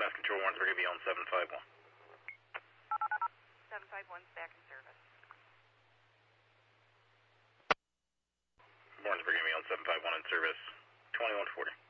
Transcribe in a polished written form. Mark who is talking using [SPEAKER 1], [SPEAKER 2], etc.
[SPEAKER 1] Mass Control, Warrensburg, be on 751.
[SPEAKER 2] 751's back in service.
[SPEAKER 1] Warrensburg, be on 751 in service, 2140.